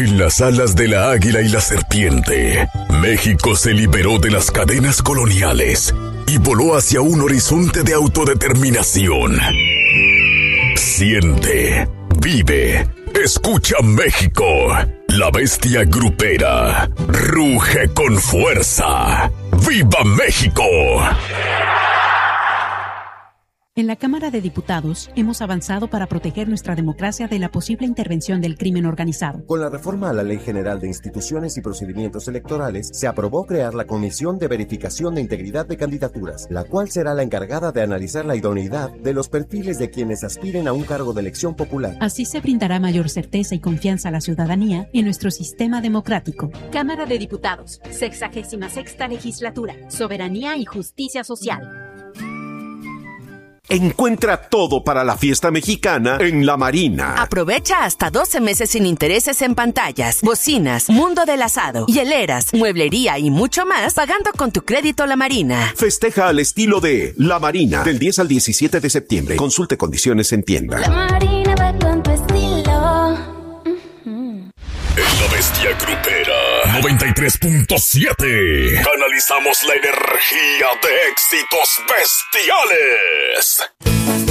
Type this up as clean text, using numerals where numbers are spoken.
En las alas de la águila y la serpiente, México se liberó de las cadenas coloniales y voló hacia un horizonte de autodeterminación. Siente, vive, escucha México. La bestia grupera ruge con fuerza. ¡Viva México! En la Cámara de Diputados hemos avanzado para proteger nuestra democracia de la posible intervención del crimen organizado. Con la reforma a la Ley General de Instituciones y Procedimientos Electorales, se aprobó crear la Comisión de Verificación de Integridad de Candidaturas, la cual será la encargada de analizar la idoneidad de los perfiles de quienes aspiren a un cargo de elección popular. Así se brindará mayor certeza y confianza a la ciudadanía en nuestro sistema democrático. Cámara de Diputados, 66ª Legislatura, Soberanía y Justicia Social. Encuentra todo para la fiesta mexicana en La Marina. Aprovecha hasta 12 meses sin intereses en pantallas, bocinas, mundo del asado, hieleras, mueblería y mucho más pagando con tu crédito La Marina. Festeja al estilo de La Marina del 10 al 17 de septiembre. Consulte condiciones en tienda. La Marina va con tu estilo. En La Bestia Grupera 93.7 canalizamos la energía de éxitos bestiales.